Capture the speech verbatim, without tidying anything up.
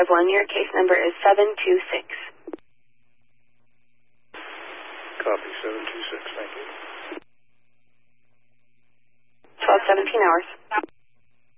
one. Your case number is seven two six. Copy, seven two six, thank you. twelve seventeen hours.